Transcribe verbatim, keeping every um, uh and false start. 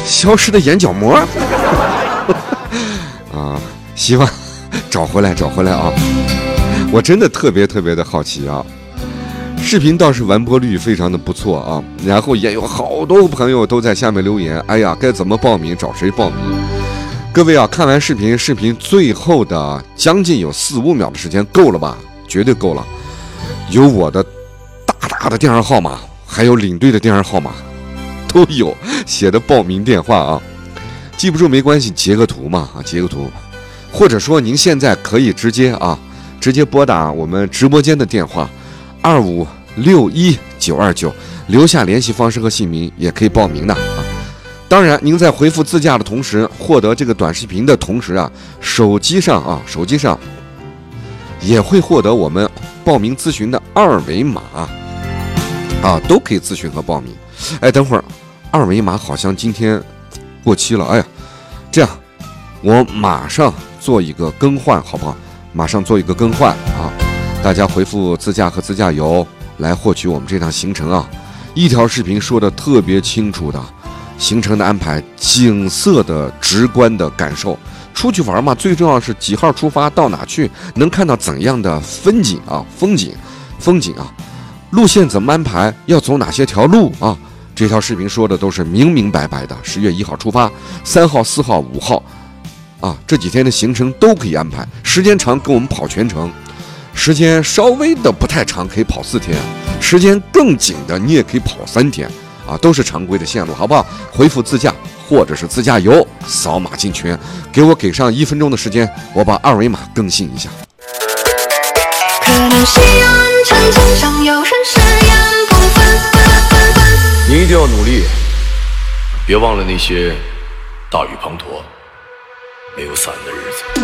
消失的眼角膜啊，希望找回来找回来啊！我真的特别特别的好奇啊，视频倒是完播率非常的不错啊，然后也有好多朋友都在下面留言，哎呀，该怎么报名，找谁报名？各位啊，看完视频，视频最后的将近有四五秒的时间够了吧？绝对够了，有我的大大的电话号码，还有领队的电话号码，都有写的报名电话啊。记不住没关系，截个图嘛啊，截个图，或者说您现在可以直接啊，直接拨打我们直播间的电话二五六一九二九，留下联系方式和姓名，也可以报名的啊。当然，您在回复自驾的同时，获得这个短视频的同时啊，手机上啊，手机上也会获得我们报名咨询的二维码啊，都可以咨询和报名。哎，等会儿，二维码好像今天过期了。哎呀，这样，我马上做一个更换，好不好？马上做一个更换啊！大家回复自驾和自驾游来获取我们这趟行程啊，一条视频说的特别清楚的。行程的安排，景色的直观的感受，出去玩嘛，最重要是几号出发，到哪去，能看到怎样的风景啊，风景，风景啊，路线怎么安排，要走哪些条路啊？这条视频说的都是明明白白的。十月一号出发，三号、四号、五号，啊，这几天的行程都可以安排。时间长，跟我们跑全程；时间稍微的不太长，可以跑四天；时间更紧的，你也可以跑三天。啊，都是常规的线路，好不好？回复自驾或者是自驾游，扫码进群，给我给上一分钟的时间，我把二维码更新一下。可能西安城墙上有人誓言不分， 你一定要努力，别忘了那些大雨滂沱、没有伞的日子。